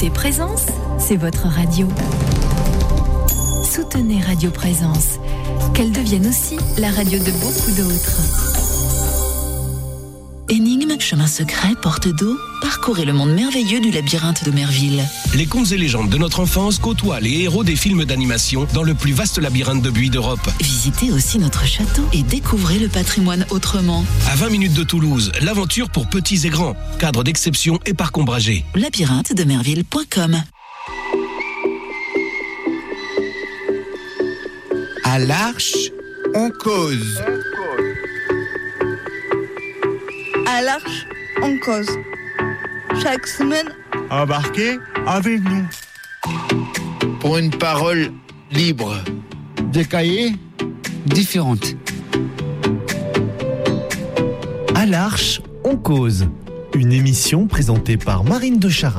écoutez Présence, c'est votre radio. Soutenez Radio Présence, qu'elle devienne aussi la radio de beaucoup d'autres. Énigmes, chemins secrets, portes d'eau, parcourez le monde merveilleux du labyrinthe d'Omerville. Les contes et légendes de notre enfance côtoient les héros des films d'animation dans le plus vaste labyrinthe de buis d'Europe. Visitez aussi notre château et découvrez le patrimoine autrement. À 20 minutes de Toulouse, l'aventure pour petits et grands. Cadre d'exception et parc ombragé. labyrinthe-demerville.com. À l'Arche, on cause. À l'Arche, on cause. Chaque semaine, Embarquez avec nous. Pour une parole libre. Des cahiers différentes. À l'Arche, on cause. Une émission présentée par Marine de Charin.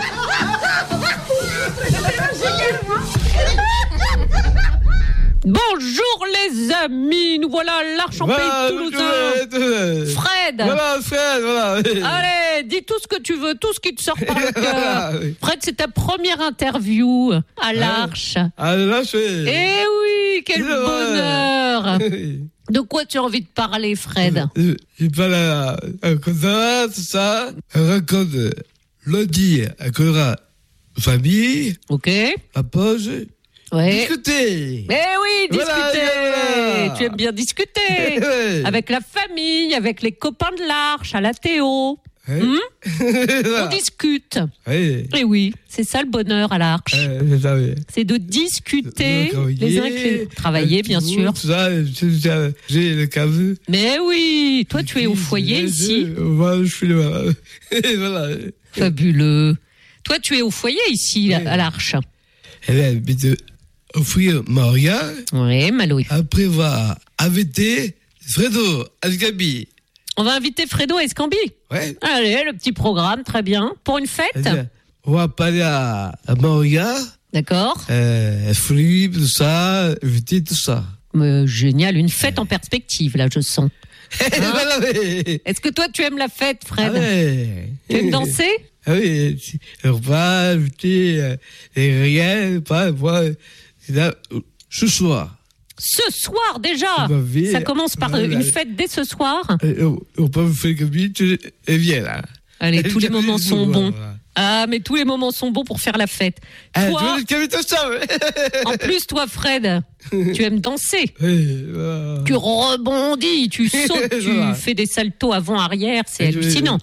Bonjour les amis, nous voilà à l'Arche en pays toulousain. Fred. Voilà, Fred, voilà. Allez, dis tout ce que tu veux, tout ce qui te sort par le cœur. Fred, c'est ta première interview à l'Arche. À l'Arche, oui. Eh oui, quel bonheur. De quoi tu as envie de parler, Fred? Je parle à Cosara, tout ça. Elle raconte lundi à Cosara, famille. Ok. À pause. Ouais. Discuter. Eh oui, discuter. Voilà. Tu aimes bien discuter. Ouais. Avec la famille, avec les copains de l'Arche, à la Théo. Voilà. On discute. Oui. Et oui, c'est ça le bonheur à l'Arche. C'est de discuter les uns avec les autres. Travailler, bien sûr. Tout ça, j'ai le câble. Mais oui, toi tu es au foyer ici. Moi, je suis là. Voilà. Fabuleux. Toi tu es au foyer ici, à l'Arche. Elle va offrir Maria. Oui, Maloï. Après, on va inviter Fredo Asgabi. On va inviter Fredo Escambi. Ouais. Allez, le petit programme, très bien. Pour une fête. On va parler à Maria. D'accord. Philippe, tout ça, inviter tout ça. Génial, une fête en perspective, là, je sens. Hein? Voilà, ouais. Est-ce que toi, tu aimes la fête, Fred? Ah ouais. Tu aimes danser? Ah oui, on va inviter rien, pas moi. Là, ce soir. Ce soir déjà. Ça commence par une fête dès ce soir. On peut me faire comme tu et viens là. Allez, tous les moments sont bons. Ah, mais tous les moments sont bons pour faire la fête. Toi, en plus, toi, Fred, tu aimes danser. Tu rebondis, tu sautes, tu fais des saltos avant-arrière, c'est hallucinant.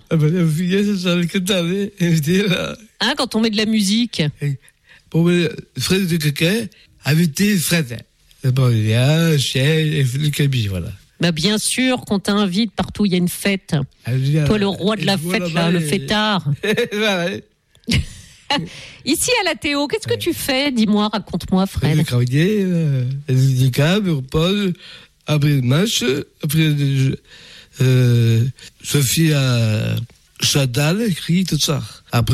Hein, quand on met de la musique. Pour Fred de quelqu'un, inviter Fred. D'abord, il y a un chien et le cabis, voilà. Bah bien sûr qu'on t'invite partout, il y a une fête. Toi, le roi de la fête, là, le fêtard. Ici à la Théo, qu'est-ce que tu fais? Dis-moi, raconte-moi, Fred. Je travaille, du câble, on pose, après le match, après Sophie a Chadal, écrit tout ça. Après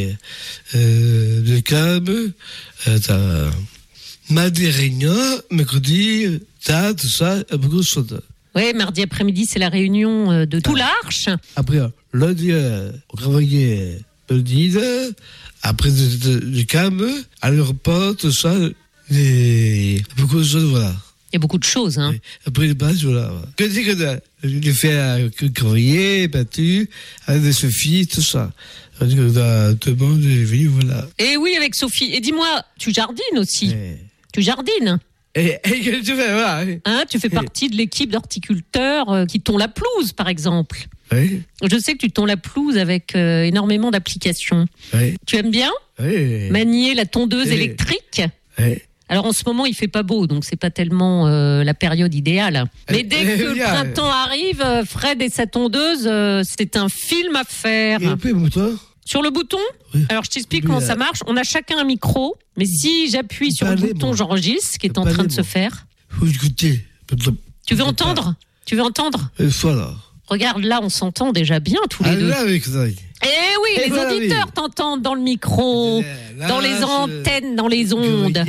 le câble, t'as mardi réunion, mercredi, t'as tout ça, beaucoup de choses. Oui, mardi après-midi, c'est la réunion de tout l'Arche. Après, lundi, on travaillait lundi, après du câble, à l'aéroport, tout ça, beaucoup de choses, voilà. Il y a beaucoup de choses, hein. Après les bases, voilà. Que dis que j'ai fait un courrier, battu, avec des Sophie, tout ça. Tout le monde est venu, voilà. Et oui, avec Sophie. Et dis-moi, tu jardines aussi. Tu jardines. Et que tu fais, voilà. Hein, tu fais partie de l'équipe d'horticulteurs qui tondent la pelouse, par exemple. Oui. Je sais que tu tonds la pelouse avec énormément d'applications. Oui. Tu aimes bien manier la tondeuse électrique? Oui. Alors en ce moment il fait pas beau, donc c'est pas tellement la période idéale. Mais dès que le printemps arrive, Fred et sa tondeuse, c'est un film à faire. Sur le bouton? Oui. Alors je t'explique comment ça marche. On a chacun un micro, mais si j'appuie sur le bouton, j'enregistre ce qui est en train de se faire. Faut écouter. Tu veux entendre? Tu veux entendre? Voilà. Regarde, là on s'entend déjà bien tous les deux. Avec ça. Eh oui, les auditeurs t'entendent dans le micro, dans les antennes, dans les ondes.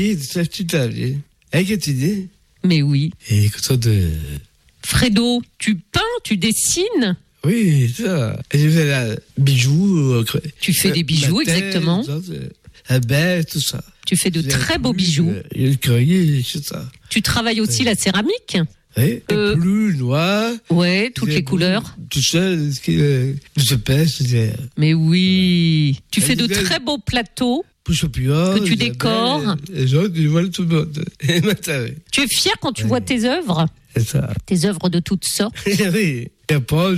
Mais oui. Et que ça de... Fredo, tu peins, tu dessines? Oui, ça. Et je fais des bijoux. Tu fais des bijoux, exactement. La bête, tout ça. Tu fais de très beaux bijoux. Le collier, tout ça. Tu travailles aussi la céramique. Oui, bleu, noir. Ouais, toutes les couleurs. Tout ça, je pèse. Mais oui. Tu fais de très beaux plateaux. Que tu décores. Les gens, ils voient tout le monde. Tu es fier quand tu vois tes œuvres? C'est ça. Tes œuvres de toutes sortes. Oui. Et après,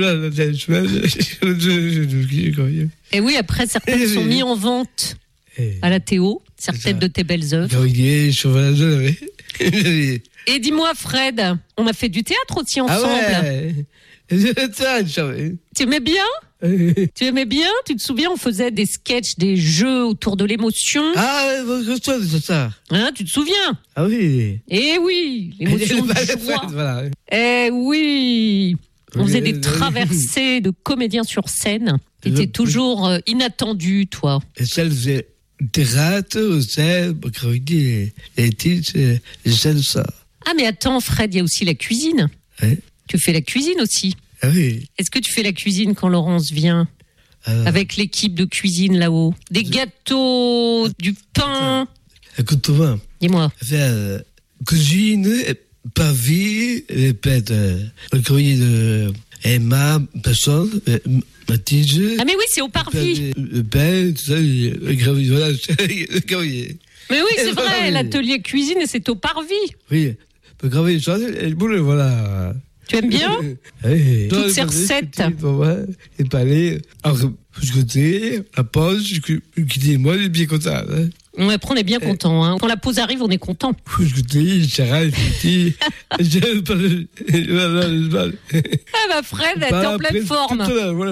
et oui, après, certaines sont mises en vente à la Théo, certaines de tes belles œuvres. Et dis-moi, Fred, on a fait du théâtre aussi ensemble. Ah ouais. Tu aimais bien? Tu aimais bien? Tu te souviens, on faisait des sketchs, des jeux autour de l'émotion. Ah, c'est ça. Hein, tu te souviens? Ah oui. Eh oui, l'émotion de joie. Voilà. Eh oui. On faisait des traversées de comédiens sur scène. T'étais toujours inattendu, toi. Et ça faisait théâtre, les titres, ça. Ah, mais attends, Fred, il y a aussi la cuisine. Ouais. Tu fais la cuisine aussi. Ah oui. Est-ce que tu fais la cuisine quand Laurence vient? Avec l'équipe de cuisine là-haut? Des gâteaux, du pain. Écoute, toi. Dis-moi. Cuisine, pavé, répète, le courrier de Emma, personne, Mathilde. Ah mais oui, c'est au parvis. Le pain, tout ça, le gravier, voilà, le courrier. Mais oui, c'est vrai, l'atelier cuisine, c'est au parvis. Oui, le gravier, ça, et le boulot, voilà. Tu aimes bien? Oui. Toutes ces recettes. Et palais, alors, je côté, la pause, moi, je suis bien content. Hein. Ouais, après, on est bien content. Hein. Quand la pause arrive, on est content. Je côté, j'arrête, Ah bah Fred, t'es en pleine forme.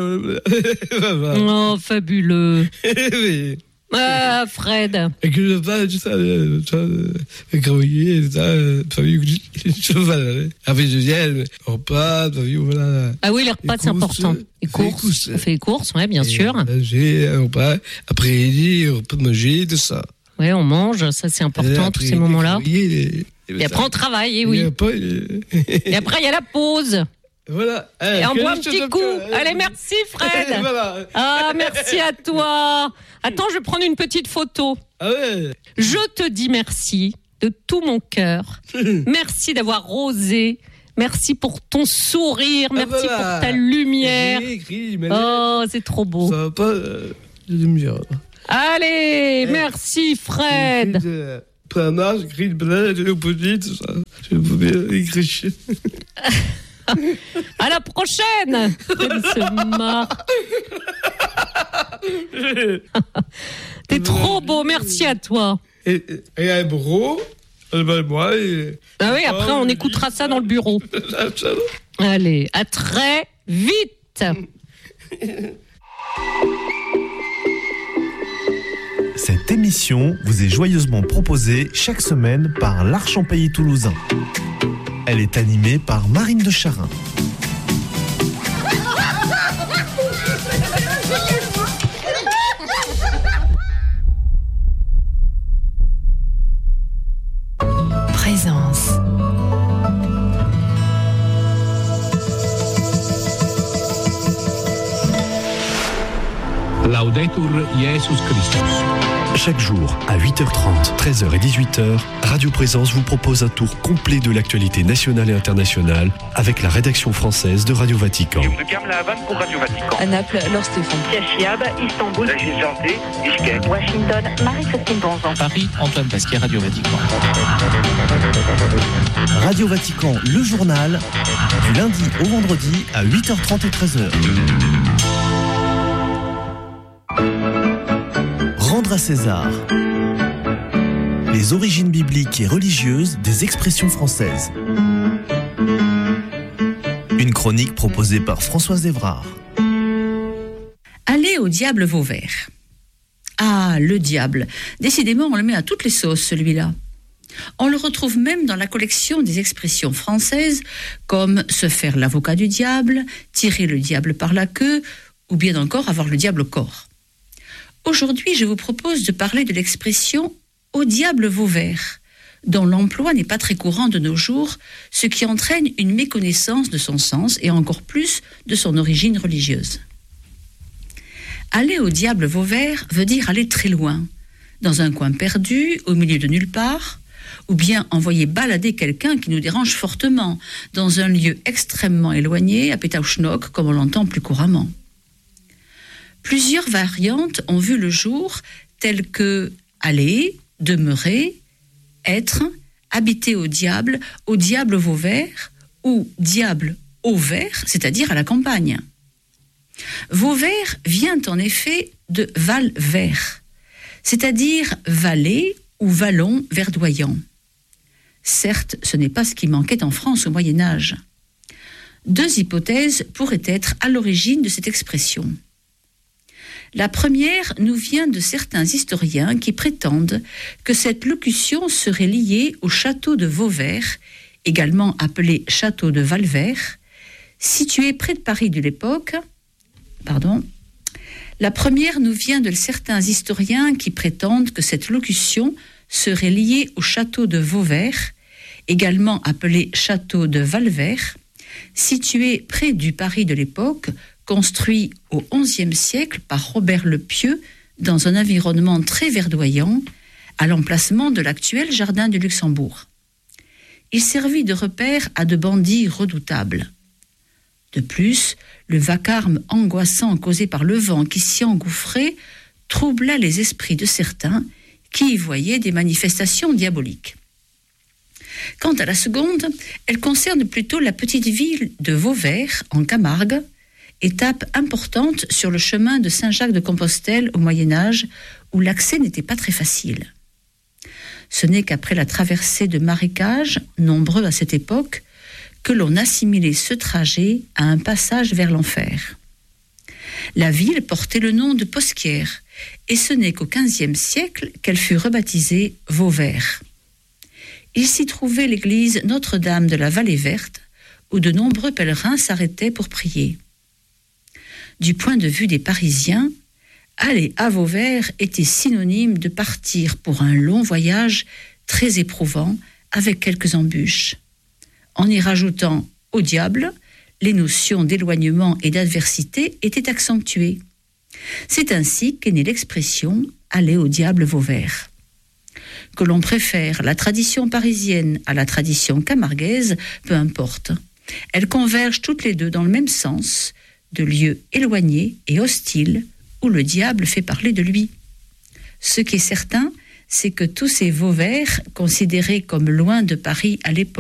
Oh, fabuleux. Oui. Ah, Fred. Et que je parle de ça, le gravier, famille, cheval, avec deuxième, repas, voilà. Ah oui, les repas, c'est important. Les courses. On fait les courses, ouais, bien sûr. Manger, un repas, après-midi, repas de manger, tout ça. Ouais, on mange, ça c'est important, tous ces moments-là. Et après, on travaille, et oui. Et après, il y a la pause. Voilà. Et on boit un petit coup. Allez, merci Fred. Voilà. Ah, merci à toi. Attends, je vais prendre une petite photo. Ah ouais. Je te dis merci de tout mon cœur. Merci d'avoir rosé. Merci pour ton sourire. Merci pour ta lumière. Oh, c'est trop beau. Ça va pas lumière. Allez, merci Fred. Prenard, j'écris le bled, l'opposite, tout ça. Je peux bien écrire. À la prochaine. Elle se marre. T'es trop beau, merci à toi. Et un bureau, moi. Ah oui, après on écoutera ça dans le bureau. Allez, à très vite. Cette émission vous est joyeusement proposée chaque semaine par l'Arche en Pays toulousain. Elle est animée par Marine de Charin. Présence. Laudetur Jesus Christus. Chaque jour, à 8h30, 13h et 18h, Radio Présence vous propose un tour complet de l'actualité nationale et internationale avec la rédaction française de Radio Vatican. Pour Radio Vatican. À Naples, Laure Stéphane. Chiab, Istanbul. Régis Janté, Bishkek. Washington, Marie-Christine Bonzan. Paris, Antoine Pasquier, Radio Vatican. Radio Vatican, le journal, du lundi au vendredi à 8h30 et 13h. Rendre à César. Les origines bibliques et religieuses des expressions françaises. Une chronique proposée par Françoise Evrard. Allez au diable Vauvert. Ah, le diable. Décidément, on le met à toutes les sauces, celui-là. On le retrouve même dans la collection des expressions françaises, comme se faire l'avocat du diable, tirer le diable par la queue, ou bien encore avoir le diable au corps. Aujourd'hui, je vous propose de parler de l'expression « au diable Vauvert », dont l'emploi n'est pas très courant de nos jours, ce qui entraîne une méconnaissance de son sens et encore plus de son origine religieuse. Aller au diable Vauvert veut dire aller très loin, dans un coin perdu, au milieu de nulle part, ou bien envoyer balader quelqu'un qui nous dérange fortement, dans un lieu extrêmement éloigné, à Pétauschnock, comme on l'entend plus couramment. Plusieurs variantes ont vu le jour, telles que aller, demeurer, être, habiter au diable Vauvert, ou diable au vert, c'est-à-dire à la campagne. Vauvert vient en effet de Val-Vert, c'est-à-dire vallée ou vallon verdoyant. Certes, ce n'est pas ce qui manquait en France au Moyen-Âge. 2 hypothèses pourraient être à l'origine de cette expression. La première nous vient de certains historiens qui prétendent que cette locution serait liée au château de Vauvert, également appelé château de Valvert, situé près de Paris de l'époque. La première nous vient de certains historiens qui prétendent que cette locution serait liée au château de Vauvert, également appelé château de Valvert, situé près du Paris de l'époque, construit au XIe siècle par Robert le Pieux dans un environnement très verdoyant, à l'emplacement de l'actuel jardin du Luxembourg. Il servit de repère à de bandits redoutables. De plus, le vacarme angoissant causé par le vent qui s'y engouffrait troubla les esprits de certains qui y voyaient des manifestations diaboliques. Quant à la seconde, elle concerne plutôt la petite ville de Vauvert, en Camargue, étape importante sur le chemin de Saint-Jacques-de-Compostelle au Moyen-Âge, où l'accès n'était pas très facile. Ce n'est qu'après la traversée de marécages, nombreux à cette époque, que l'on assimilait ce trajet à un passage vers l'enfer. La ville portait le nom de Posquière, et ce n'est qu'au XVe siècle qu'elle fut rebaptisée Vauvert. Il s'y trouvait l'église Notre-Dame de la Vallée Verte, où de nombreux pèlerins s'arrêtaient pour prier. Du point de vue des Parisiens, aller à Vauvert était synonyme de partir pour un long voyage très éprouvant avec quelques embûches. En y rajoutant au diable, les notions d'éloignement et d'adversité étaient accentuées. C'est ainsi qu'est née l'expression « aller au diable Vauvert ». Que l'on préfère la tradition parisienne à la tradition camarguaise, peu importe. Elles convergent toutes les deux dans le même sens, de lieux éloignés et hostiles où le diable fait parler de lui. Ce qui est certain, c'est que tous ces Vauvert, considérés comme loin de Paris à l'époque,